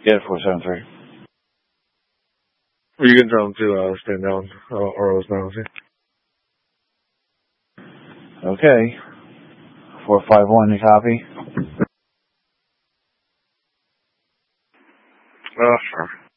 Yeah, 473. You can tell them to stand down. Arlo's now, see? Okay. 451, you copy? Sure.